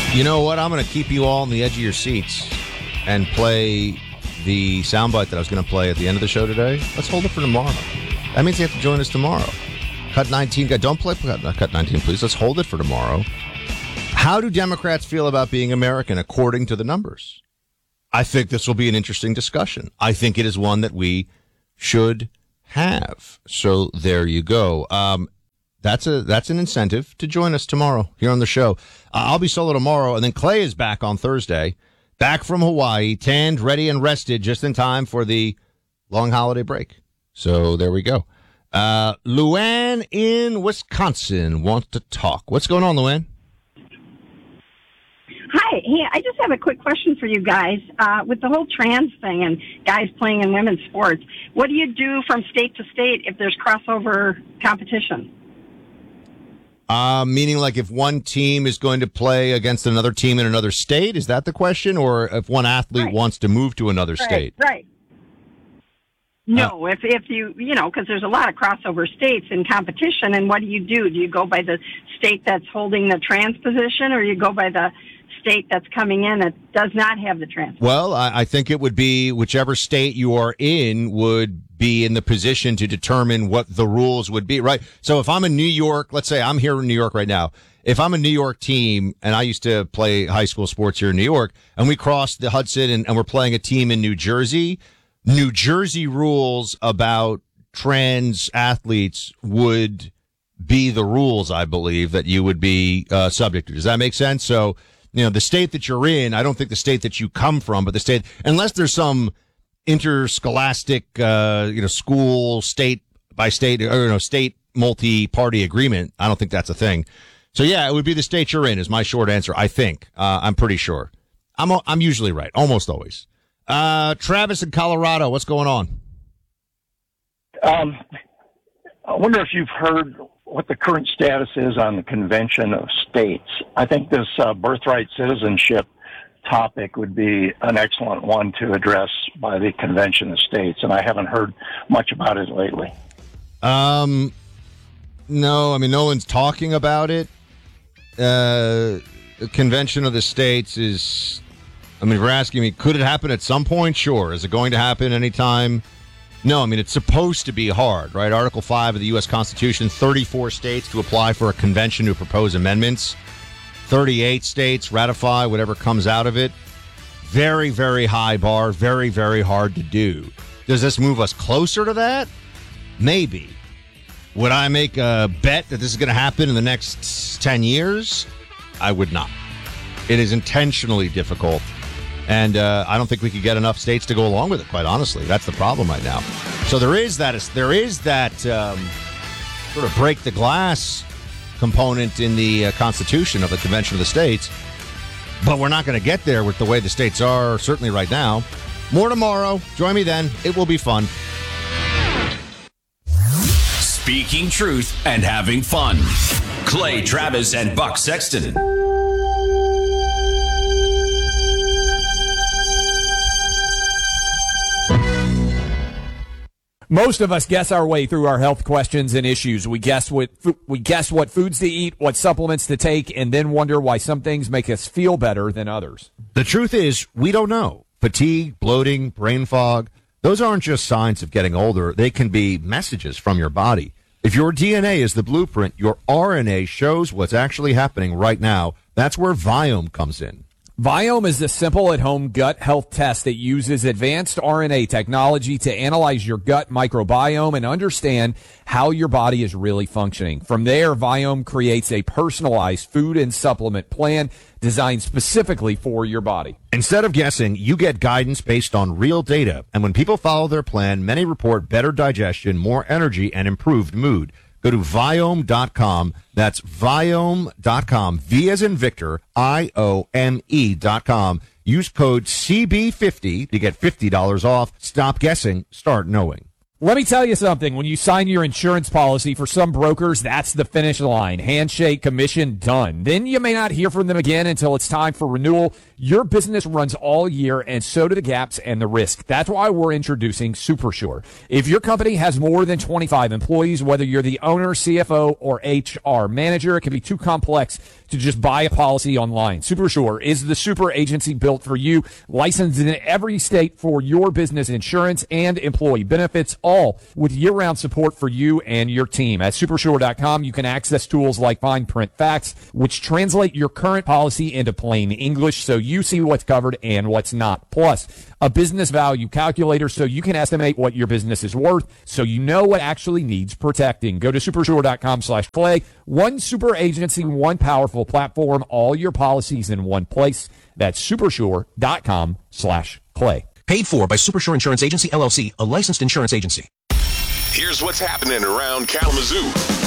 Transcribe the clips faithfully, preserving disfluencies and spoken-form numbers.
You know what? I'm going to keep you all on the edge of your seats and play the soundbite that I was going to play at the end of the show today. Let's hold it for tomorrow. That means you have to join us tomorrow. Cut nineteen. Don't play Cut nineteen, please. Let's hold it for tomorrow. How do Democrats feel about being American according to the numbers? I think this will be an interesting discussion. I think it is one that we should have. So there you go. Um, That's a that's an incentive to join us tomorrow here on the show. Uh, I'll be solo tomorrow, and then Clay is back on Thursday, back from Hawaii, tanned, ready, and rested just in time for the long holiday break. So there we go. Uh, Luann in Wisconsin wants to talk. What's going on, Luann? Hi. Hey, I just have a quick question for you guys. Uh, with the whole trans thing and guys playing in women's sports, what do you do from state to state if there's crossover competition? Uh, meaning like if one team is going to play against another team in another state? Is that the question? Or if one athlete right. wants to move to another right, state? Right. No, uh, if if you, you know, because there's a lot of crossover states in competition, and what do you do? Do you go by the state that's holding the trans position, or you go by the state that's coming in that does not have the trans? Well, I, I think it would be whichever state you are in would be in the position to determine what the rules would be, right? So if I'm in New York, let's say I'm here in New York right now. If I'm a New York team, and I used to play high school sports here in New York, and we cross the Hudson and, and we're playing a team in New Jersey, New Jersey rules about trans athletes would be the rules, I believe, that you would be uh, subject to. Does that make sense? So, you know, the state that you're in, I don't think the state that you come from, but the state, unless there's some interscholastic, uh, you know, school, state by state, or, you know, state multi-party agreement, I don't think that's a thing. So, yeah, it would be the state you're in is my short answer, I think. Uh, I'm pretty sure. I'm I'm usually right, almost always. Uh, Travis in Colorado, what's going on? Um, I wonder if you've heard what the current status is on the Convention of States. I think this uh, birthright citizenship topic would be an excellent one to address by the Convention of States, and I haven't heard much about it lately. Um, no, I mean, no one's talking about it. Uh, the Convention of the States is, I mean, if you're asking me, could it happen at some point? Sure. Is it going to happen anytime? No, I mean, it's supposed to be hard, right? Article five of the U S Constitution, thirty-four states to apply for a convention to propose amendments. thirty-eight states ratify whatever comes out of it. Very, very high bar, very, very hard to do. Does this move us closer to that? Maybe. Would I make a bet that this is going to happen in the next ten years? I would not. It is intentionally difficult. And uh, I don't think we could get enough states to go along with it, quite honestly. That's the problem right now. So there is that, there is that um, sort of break the glass component in the uh, Constitution of the Convention of the States. But we're not going to get there with the way the states are, certainly right now. More tomorrow. Join me then. It will be fun. Speaking truth and having fun. Clay Travis and Buck Sexton. Most of us guess our way through our health questions and issues. We guess what we guess what foods to eat, what supplements to take, and then wonder why some things make us feel better than others. The truth is, we don't know. Fatigue, bloating, brain fog, those aren't just signs of getting older. They can be messages from your body. If your D N A is the blueprint, your R N A shows what's actually happening right now. That's where Viome comes in. Viome is a simple at-home gut health test that uses advanced R N A technology to analyze your gut microbiome and understand how your body is really functioning. From there, Viome creates a personalized food and supplement plan designed specifically for your body. Instead of guessing, you get guidance based on real data. And when people follow their plan, many report better digestion, more energy, and improved mood. Go to Viome dot com. That's Viome dot com. V as in Victor, I O M E dot com. Use code C B fifty to get fifty dollars off. Stop guessing. Start knowing. Let me tell you something. When you sign your insurance policy, for some brokers, that's the finish line. Handshake, commission, done. Then you may not hear from them again until it's time for renewal. Your business runs all year, and so do the gaps and the risk. That's why we're introducing SuperSure. If your company has more than twenty-five employees, whether you're the owner, C F O, or H R manager, it can be too complex to just buy a policy online. SuperSure is the super agency built for you, licensed in every state for your business insurance and employee benefits, all with year-round support for you and your team. At supersure dot com, you can access tools like fine print facts, which translate your current policy into plain English so you see what's covered and what's not. Plus, a business value calculator so you can estimate what your business is worth so you know what actually needs protecting. Go to supersure dot com slash Clay. One super agency, one powerful platform, all your policies in one place. That's supersure dot com slash Clay. Paid for by Supersure Insurance Agency, L L C, a licensed insurance agency. Here's what's happening around Kalamazoo.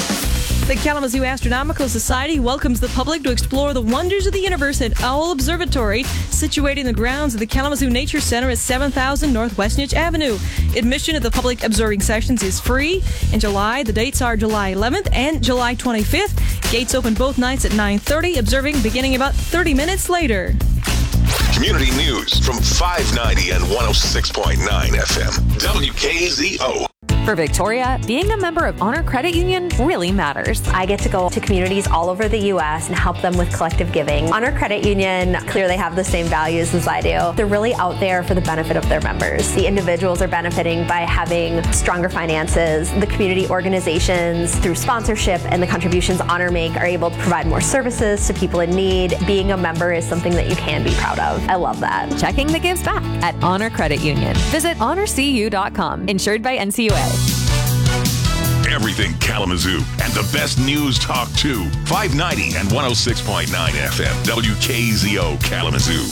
The Kalamazoo Astronomical Society welcomes the public to explore the wonders of the universe at Owl Observatory, situated in the grounds of the Kalamazoo Nature Center at seven thousand Northwest Niche Avenue. Admission to the public observing sessions is free. In July, the dates are July eleventh and July twenty-fifth. Gates open both nights at nine thirty, observing beginning about thirty minutes later. Community news from five ninety and one oh six point nine F M. W K Z O. For Victoria, being a member of Honor Credit Union really matters. I get to go to communities all over the U S and help them with collective giving. Honor Credit Union clearly have the same values as I do. They're really out there for the benefit of their members. The individuals are benefiting by having stronger finances. The community organizations, through sponsorship and the contributions Honor make, are able to provide more services to people in need. Being a member is something that you can be proud of. I love that. Checking the gives back at Honor Credit Union. Visit honor c u dot com. Insured by N C U A. Everything Kalamazoo and the best news talk too. five ninety and one oh six point nine F M. W K Z O Kalamazoo.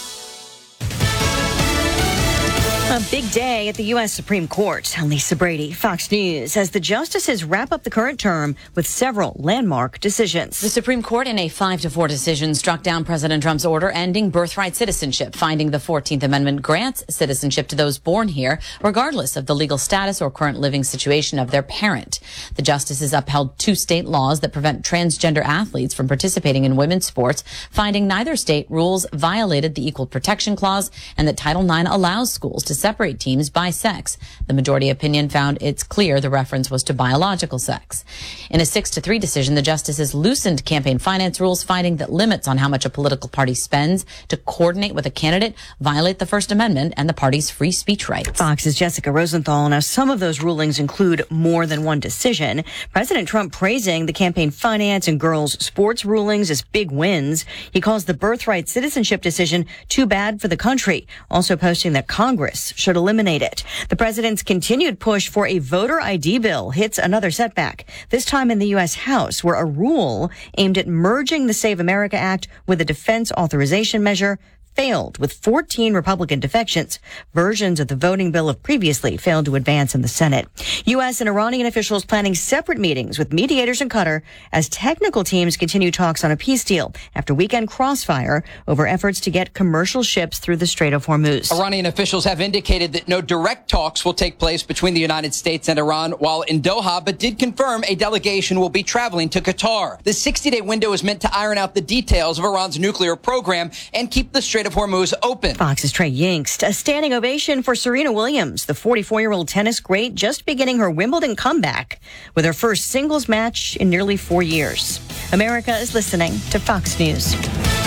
A big day at the U S Supreme Court. Lisa Brady, Fox News, as the justices wrap up the current term with several landmark decisions. The Supreme Court, in a five to four decision, struck down President Trump's order ending birthright citizenship, finding the fourteenth Amendment grants citizenship to those born here, regardless of the legal status or current living situation of their parent. The justices upheld two state laws that prevent transgender athletes from participating in women's sports, finding neither state rules violated the Equal Protection Clause and that Title nine allows schools to separate teams by sex. The majority opinion found it's clear the reference was to biological sex. In a six to three decision, the justices loosened campaign finance rules, finding that limits on how much a political party spends to coordinate with a candidate violate the First Amendment and the party's free speech rights. Fox's Jessica Rosenthal. Now, some of those rulings include more than one decision. President Trump praising the campaign finance and girls' sports rulings as big wins. He calls the birthright citizenship decision too bad for the country, also posting that Congress should eliminate it. The president's continued push for a voter I D bill hits another setback, this time in the U S House, where a rule aimed at merging the Save America Act with a defense authorization measure failed with fourteen Republican defections. Versions of the voting bill have previously failed to advance in the Senate. U S and Iranian officials planning separate meetings with mediators in Qatar as technical teams continue talks on a peace deal after weekend crossfire over efforts to get commercial ships through the Strait of Hormuz. Iranian officials have indicated that no direct talks will take place between the United States and Iran while in Doha, but did confirm a delegation will be traveling to Qatar. The sixty-day window is meant to iron out the details of Iran's nuclear program and keep the Strait of Hormuz open. Fox's Trey Yingst. A standing ovation for Serena Williams, the forty-four-year-old tennis great, just beginning her Wimbledon comeback with her first singles match in nearly four years. America is listening to Fox News.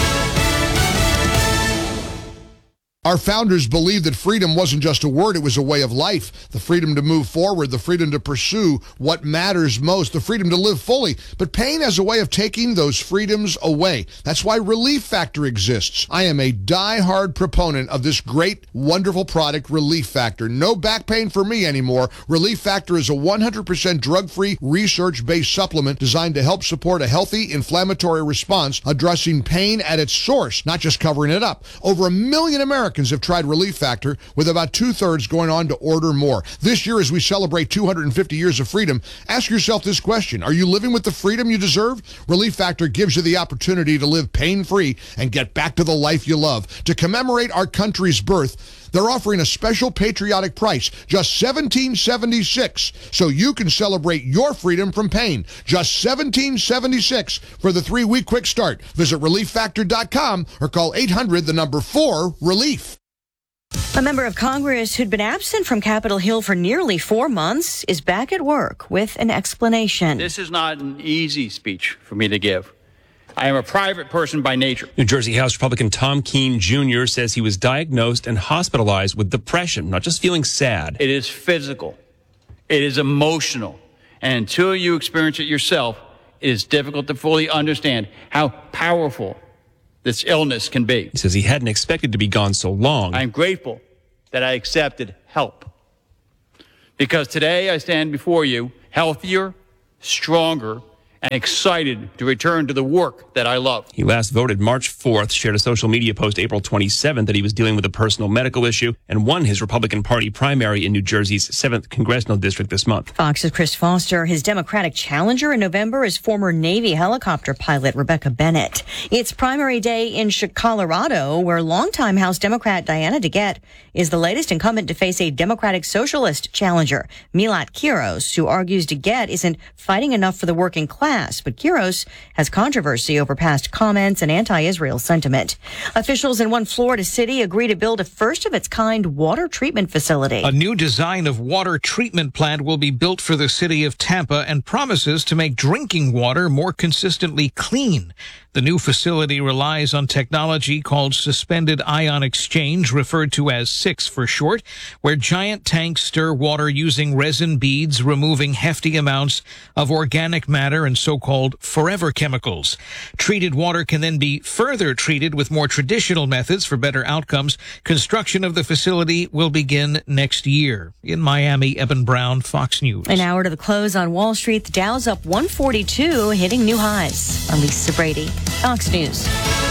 Our founders believed that freedom wasn't just a word, it was a way of life. The freedom to move forward, the freedom to pursue what matters most, the freedom to live fully. But pain has a way of taking those freedoms away. That's why Relief Factor exists. I am a die-hard proponent of this great, wonderful product, Relief Factor. No back pain for me anymore. Relief Factor is a one hundred percent drug-free, research-based supplement designed to help support a healthy inflammatory response, addressing pain at its source, not just covering it up. Over a million Americans have tried Relief Factor, with about two-thirds going on to order more. This year, as we celebrate two hundred fifty years of freedom, ask yourself this question. Are you living with the freedom you deserve? Relief Factor gives you the opportunity to live pain-free and get back to the life you love. To commemorate our country's birth, They're offering a special patriotic price, just seventeen seventy-six, so you can celebrate your freedom from pain. Just seventeen seventy-six for the three-week quick start. Visit relief factor dot com or call eight hundred, the number four, relief. A member of Congress who'd been absent from Capitol Hill for nearly four months is back at work with an explanation. This is not an easy speech for me to give. I am a private person by nature. New Jersey House Republican Tom Keene Junior says he was diagnosed and hospitalized with depression, not just feeling sad. It is physical. It is emotional. And until you experience it yourself, it is difficult to fully understand how powerful this illness can be. He says he hadn't expected to be gone so long. I'm grateful that I accepted help. Because today I stand before you healthier, stronger, and excited to return to the work that I love. He last voted March fourth, shared a social media post April twenty-seventh that he was dealing with a personal medical issue, and won his Republican Party primary in New Jersey's seventh Congressional District this month. Fox's Chris Foster. His Democratic challenger in November is former Navy helicopter pilot Rebecca Bennett. It's primary day in Colorado, where longtime House Democrat Diana DeGette is the latest incumbent to face a Democratic Socialist challenger, Milat Quiros, who argues DeGette isn't fighting enough for the working class. But Quiros has controversy over past comments and anti-Israel sentiment. Officials in one Florida city agree to build a first-of-its-kind water treatment facility. A new design of water treatment plant will be built for the city of Tampa and promises to make drinking water more consistently clean. The new facility relies on technology called suspended ion exchange, referred to as SIX for short, where giant tanks stir water using resin beads, removing hefty amounts of organic matter and so-called forever chemicals. Treated water can then be further treated with more traditional methods for better outcomes. Construction of the facility will begin next year. In Miami, Eben Brown, Fox News. An hour to the close on Wall Street. The Dow's up one forty-two, hitting new highs. I'm Lisa Brady, Fox News.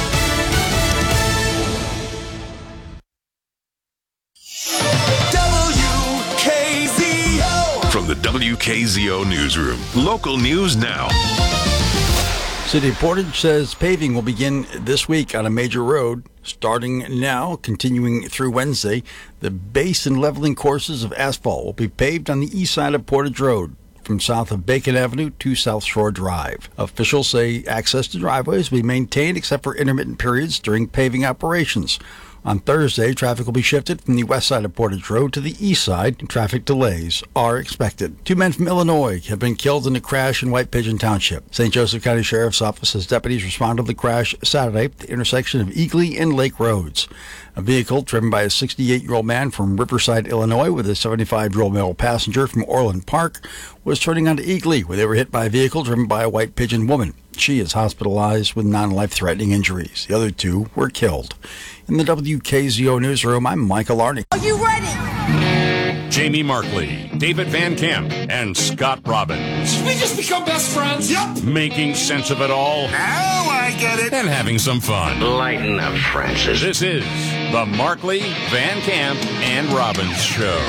W K Z O. From the W K Z O newsroom, local news now. City of Portage says paving will begin this week on a major road, starting now, continuing through Wednesday. The base and leveling courses of asphalt will be paved on the east side of Portage Road, from south of Bacon Avenue to South Shore Drive. Officials say access to driveways will be maintained except for intermittent periods during paving operations. On Thursday, traffic will be shifted from the west side of Portage Road to the east side. Traffic delays are expected. Two men from Illinois have been killed in a crash in White Pigeon Township. Saint Joseph County Sheriff's Office says deputies responded to the crash Saturday at the intersection of Eagley and Lake Roads. A vehicle driven by a sixty-eight-year-old man from Riverside, Illinois, with a seventy-five-year-old male passenger from Orland Park was turning onto Eagley, where they were hit by a vehicle driven by a White Pigeon woman. She is hospitalized with non-life-threatening injuries. The other two were killed. In the W K Z O newsroom, I'm Michael Arney. Are you ready? Jamie Markley, David Van Camp, and Scott Robbins. Did we just become best friends? Yep. Making sense of it all. Now I get it. And having some fun. Lighten up, Francis. This is the Markley, Van Camp, and Robbins Show.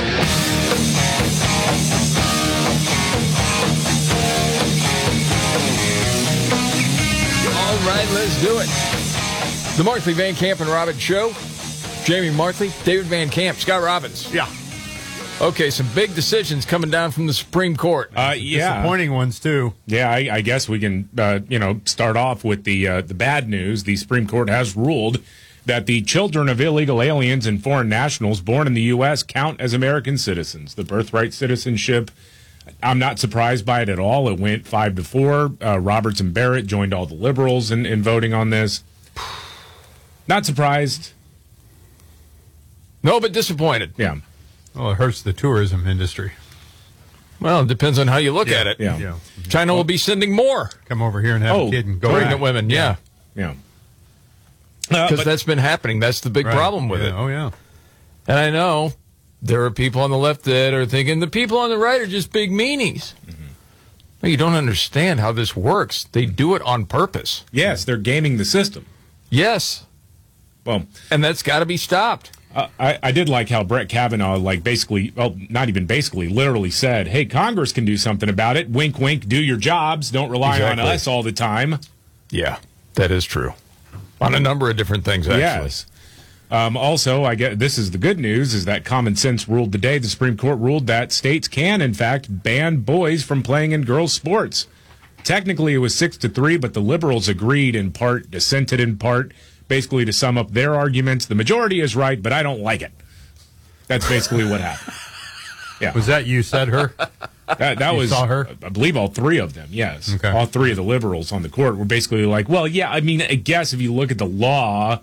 All right, let's do it. The Markley, Van Camp, and Robbins Show. Jamie Markley, David Van Camp, Scott Robbins. Yeah. Okay, some big decisions coming down from the Supreme Court. Uh, yeah. Disappointing ones, too. Yeah, I, I guess we can, uh, you know, start off with the uh, the bad news. The Supreme Court has ruled that the children of illegal aliens and foreign nationals born in the U S count as American citizens. The birthright citizenship, I'm not surprised by it at all. It went five to four. Uh, Roberts and Barrett joined all the liberals in, in voting on this. Not surprised. No, but disappointed. Yeah. Well, it hurts the tourism industry. Well, it depends on how you look yeah, at it. Yeah. yeah. China will be sending more. Come over here and have oh, a kid and go pregnant back. women, yeah. Yeah. Because uh, that's been happening. That's the big right. problem with yeah. it. Oh, yeah. And I know there are people on the left that are thinking the people on the right are just big meanies. Mm-hmm. Well, you don't understand how this works. They do it on purpose. Yes, they're gaming the system. Yes. Well, and that's got to be stopped. Uh, I, I did like how Brett Kavanaugh, like, basically, well, not even basically, literally said, hey, Congress can do something about it. Wink, wink, do your jobs. Don't rely exactly. on us all the time. Yeah, that is true. On a number of different things, actually. Yes. Um, also, I get this is the good news: is that common sense ruled today. The Supreme Court ruled that states can, in fact, ban boys from playing in girls' sports. Technically, it was six to three, but the liberals agreed in part, dissented in part. Basically, to sum up their arguments, the majority is right, but I don't like it. That's basically what happened. Yeah. Was that you said her? That, that you was, saw her? I believe, all three of them, yes. Okay. All three of the liberals on the court were basically like, well, yeah, I mean, I guess if you look at the law,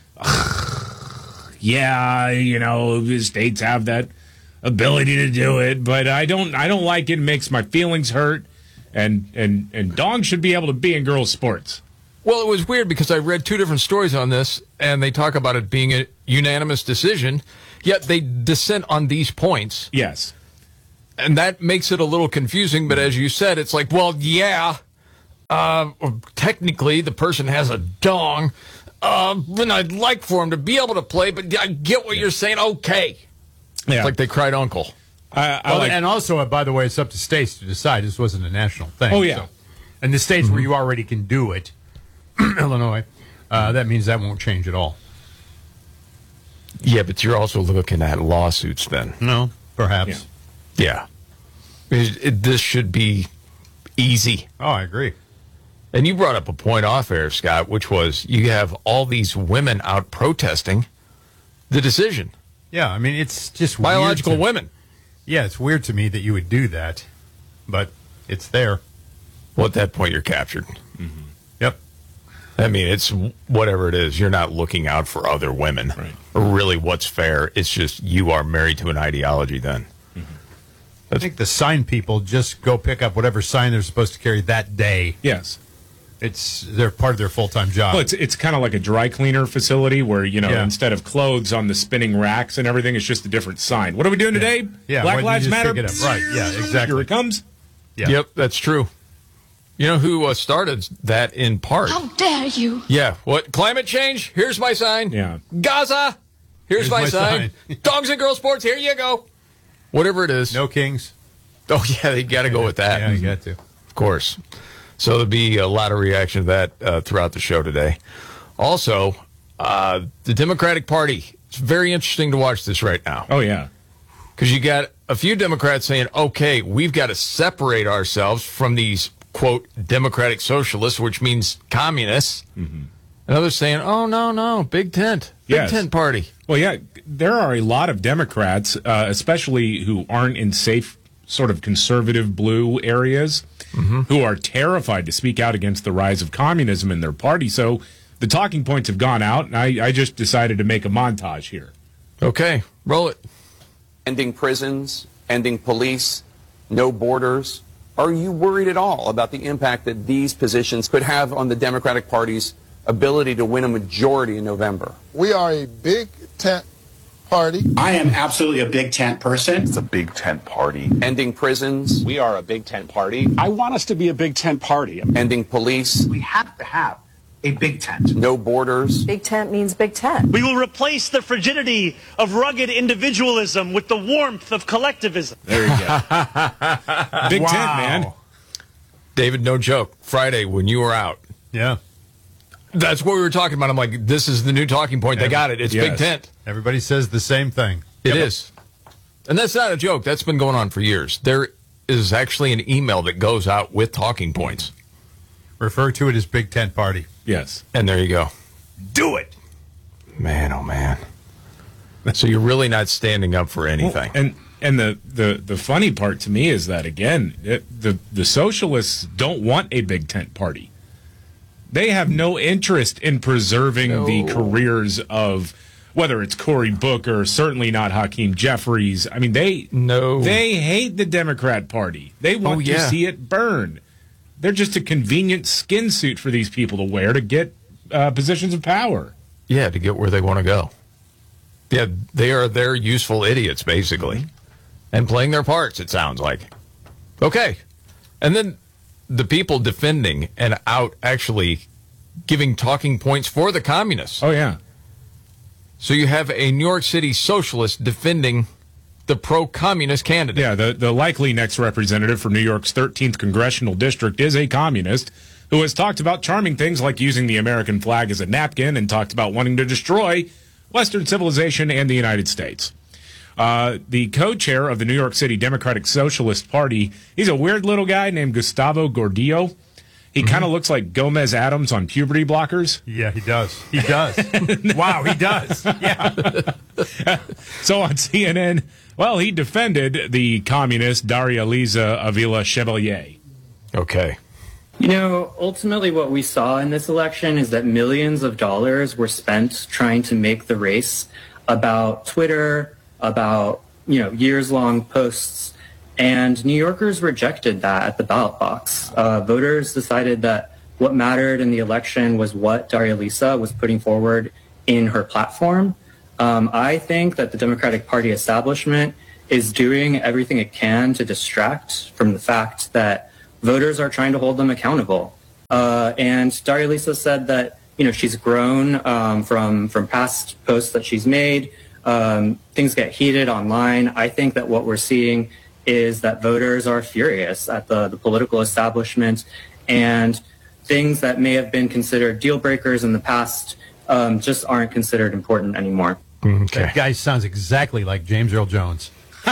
yeah, you know, the states have that ability to do it, but I don't I don't like it. It makes my feelings hurt, and, and, and dogs should be able to be in girls' sports. Well, it was weird because I read two different stories on this, and they talk about it being a unanimous decision, yet they dissent on these points. Yes. And that makes it a little confusing, but as you said, it's like, well, yeah, uh, technically the person has a dong, uh, and I'd like for him to be able to play, but I get what you're saying, okay. Yeah. It's like they cried uncle. I, I well, like, and also, uh, by the way, it's up to states to decide. This wasn't a national thing. Oh, yeah. So. And the states mm-hmm. where you already can do it, Illinois, uh, that means that won't change at all. Yeah, but you're also looking at lawsuits then. No, perhaps. Yeah. yeah. It, it, this should be easy. Oh, I agree. And you brought up a point off air, Scott, which was you have all these women out protesting the decision. Yeah, I mean, it's just biological weird to, women. Yeah, it's weird to me that you would do that, but it's there. Well, at that point, you're captured. Mm-hmm. Yep. I mean, it's whatever it is. You're not looking out for other women, right. or really what's fair. It's just you are married to an ideology then. Mm-hmm. I think the sign people just go pick up whatever sign they're supposed to carry that day. Yes. It's they're part of their full-time job. Well, it's it's kind of like a dry cleaner facility where, you know, yeah. instead of clothes on the spinning racks and everything, it's just a different sign. What are we doing yeah. today? Yeah, Black Lives Matter? Pick it up. Right, yeah, exactly. Here it comes. Yeah. Yep, that's true. You know who uh, started that in part? How dare you? Yeah, what? Climate change? Here's my sign. Yeah. Gaza? Here's, Here's my, my sign. sign. Dogs and girls sports, here you go. Whatever it is. No kings. Oh, yeah, they got to go with that. Yeah, you got to. Of course. So there'll be a lot of reaction to that uh, throughout the show today. Also, uh, the Democratic Party. It's very interesting to watch this right now. Oh, yeah. Because you got a few Democrats saying, okay, we've got to separate ourselves from these, quote, democratic socialists, which means communists. Mm-hmm. And others saying, oh, no, no, big tent. Big yes. tent party. Well, yeah, there are a lot of Democrats, uh, especially who aren't in safe sort of conservative blue areas, mm-hmm. who are terrified to speak out against the rise of communism in their party. So the talking points have gone out, and I, I just decided to make a montage here. Okay, roll it. Ending prisons, ending police, no borders. Are you worried at all about the impact that these positions could have on the Democratic Party's ability to win a majority in November? We are a big tent party. I am absolutely a big tent person. It's a big tent party. Ending prisons. We are a big tent party. I want us to be a big tent party. Ending police. We have to have a big tent. No borders. Big tent means big tent. We will replace the frigidity of rugged individualism with the warmth of collectivism. There you go. Big wow. tent, man. David, no joke. Friday, when you were out. Yeah. That's what we were talking about. I'm like, this is the new talking point. They got it. It's yes. big tent. Everybody says the same thing. It yep. is. And that's not a joke. That's been going on for years. There is actually an email that goes out with talking points. Refer to it as big tent party. Yes. And there you go. Do it. Man, oh, man. So you're really not standing up for anything. Well, and and the, the, the funny part to me is that, again, it, the, the socialists don't want a big tent party. They have no interest in preserving no. the careers of, whether it's Cory Booker, certainly not Hakeem Jeffries. I mean, they no. they hate the Democrat Party. They want oh, yeah. to see it burn. They're just a convenient skin suit for these people to wear to get uh, positions of power. Yeah, to get where they want to go. Yeah, they are their useful idiots, basically. And playing their parts, it sounds like. Okay. And then the people defending and out actually giving talking points for the communists. Oh, yeah. So you have a New York City socialist defending the pro-communist candidate. Yeah, the, the likely next representative for New York's thirteenth Congressional District is a communist who has talked about charming things like using the American flag as a napkin and talked about wanting to destroy Western civilization and the United States. Uh, the co-chair of the New York City Democratic Socialist Party, he's a weird little guy named Gustavo Gordillo. He mm-hmm. kind of looks like Gomez Adams on puberty blockers. Yeah, he does. He does. Wow, he does. Yeah. So on C N N, well, he defended the communist Daria Liza Avila Chevalier. Okay. You know, ultimately what we saw in this election is that millions of dollars were spent trying to make the race about Twitter, about, you know, years-long posts. And New Yorkers rejected that at the ballot box. Uh, voters decided that what mattered in the election was what Daria Lisa was putting forward in her platform. Um, I think that the Democratic Party establishment is doing everything it can to distract from the fact that voters are trying to hold them accountable. Uh, and Daria Lisa said that, you know, she's grown um, from, from past posts that she's made. Um, things get heated online. I think that what we're seeing is that voters are furious at the, the political establishment, and things that may have been considered deal breakers in the past um, just aren't considered important anymore. Okay. That guy sounds exactly like James Earl Jones.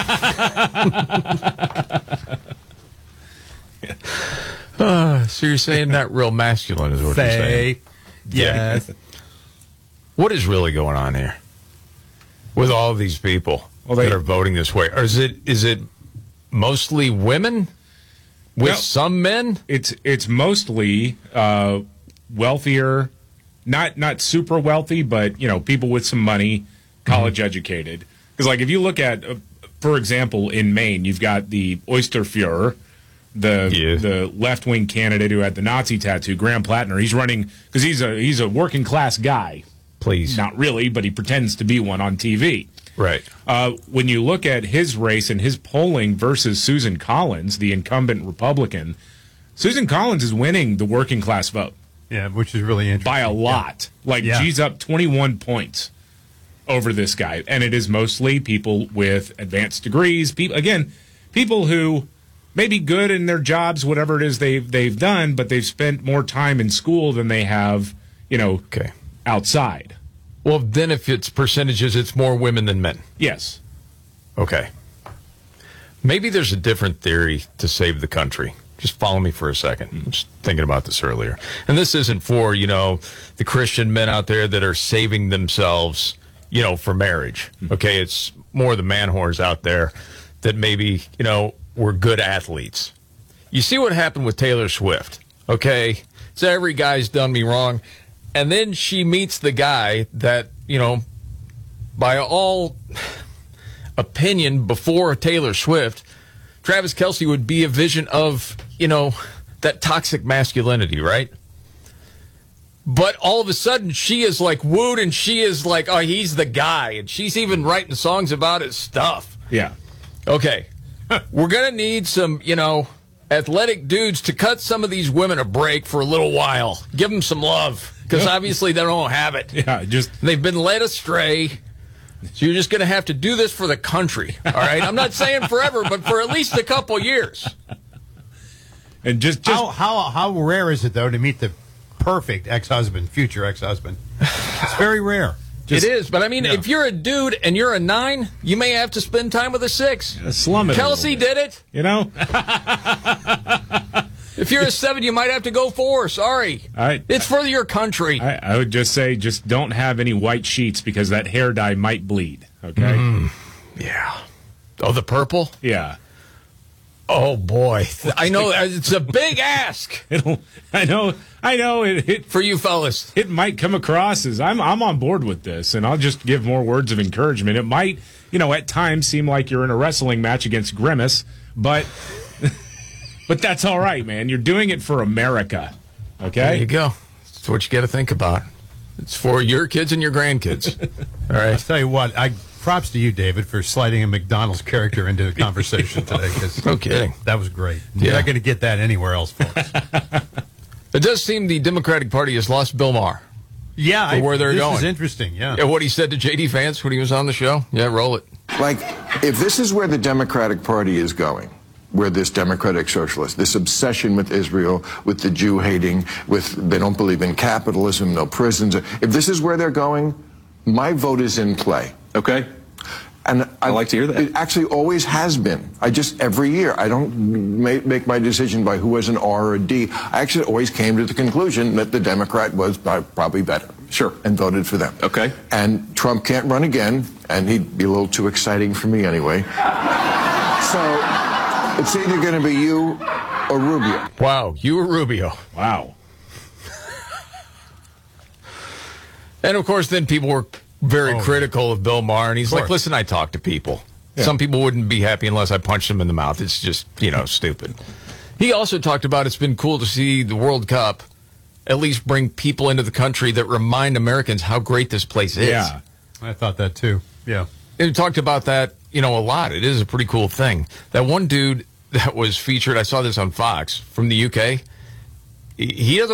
uh, so you're saying that real masculine is what Say, you're saying? Yes. What is really going on here with all of these people well, they, that are voting this way? Or is it is it mostly women with no, some men? It's it's mostly uh, wealthier, not not super wealthy, but you know, people with some money, college mm-hmm. educated. Because like if you look at, uh, for example, in Maine, you've got the Oysterfuhrer, the yeah. the left wing candidate who had the Nazi tattoo, Graham Plattner. He's running because he's a he's a working class guy. Please, not really, but he pretends to be one on T V. Right. Uh, when you look at his race and his polling versus Susan Collins, the incumbent Republican, Susan Collins is winning the working class vote. Yeah, which is really interesting. By a lot. Yeah. Like, yeah. she's up twenty-one points over this guy. And it is mostly people with advanced degrees. People, again, people who may be good in their jobs, whatever it is they've, they've done, but they've spent more time in school than they have, you know, okay. outside. Well, then if it's percentages, it's more women than men. Yes. Okay. Maybe there's a different theory to save the country. Just follow me for a second. I'm just thinking about this earlier. And this isn't for, you know, the Christian men out there that are saving themselves, you know, for marriage. Okay, it's more the man whores out there that maybe, you know, were good athletes. You see what happened with Taylor Swift, okay? So every guy's done me wrong. And then she meets the guy that, you know, by all opinion before Taylor Swift, Travis Kelce would be a vision of, you know, that toxic masculinity, right? But all of a sudden, she is like wooed, and she is like, oh, he's the guy. And she's even writing songs about his stuff. Yeah. Okay. We're going to need some, you know, athletic dudes to cut some of these women a break for a little while. Give them some love. Because obviously they don't have it. Yeah, just they've been led astray. So you're just going to have to do this for the country. All right? I'm not saying forever, but for at least a couple years. And just, just how, how how rare is it though to meet the perfect ex-husband, future ex-husband? It's very rare. Just, it is, but I mean, yeah. if you're a dude and you're a nine, you may have to spend time with a six. Yeah, slum it. Kelce did it. You know. If you're a seven, you might have to go four. Sorry. I, it's for your country. I, I would just say just don't have any white sheets because that hair dye might bleed. Okay? Mm, yeah. Oh, the purple? Yeah. Oh, boy. I know. It's a big ask. It'll, I know. I know. It, it, for you fellas. It might come across as I'm, I'm on board with this, and I'll just give more words of encouragement. It might, you know, at times seem like you're in a wrestling match against Grimace, but... But that's all right, man. You're doing it for America, okay? There you go. That's what you got to think about. It's for your kids and your grandkids. All right. I'll tell you what. I props to you, David, for sliding a McDonald's character into the conversation today. No kidding. That was great. Yeah. You're not going to get that anywhere else, folks. It does seem the Democratic Party has lost Bill Maher. Yeah, for where I, they're this going. This is interesting. Yeah. yeah. What he said to J D Vance when he was on the show. Yeah, roll it. Like, if this is where the Democratic Party is going, where this democratic socialist, this obsession with Israel, with the Jew hating, with they don't believe in capitalism, no prisons. If this is where they're going, my vote is in play. Okay. And I, I like to hear that. It actually always has been. I just, every year, I don't make, make my decision by who was an R or a D. I actually always came to the conclusion that the Democrat was probably better. Sure. And voted for them. Okay. And Trump can't run again, and he'd be a little too exciting for me anyway. So it's either going to be you or Rubio. Wow, you or Rubio. Wow. And of course, then people were very Oh, critical of Bill Maher, and he's Of like, course. listen, I talk to people. Yeah. Some people wouldn't be happy unless I punched them in the mouth. It's just, you know, stupid. He also talked about it's been cool to see the World Cup at least bring people into the country that remind Americans how great this place is. Yeah, I thought that too. Yeah. And he talked about that, you know, a lot. It is a pretty cool thing. That one dude that was featured, I saw this on Fox, from the U K, he he doesn't